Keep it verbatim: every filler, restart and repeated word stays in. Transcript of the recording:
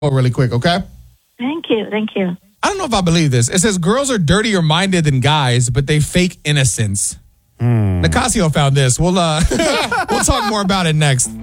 really quick, okay? Thank you. Thank you. I don't know if I believe this. It says girls are dirtier minded than guys, but they fake innocence. Mm. Nicasio found this. We'll uh, we'll talk more about it next.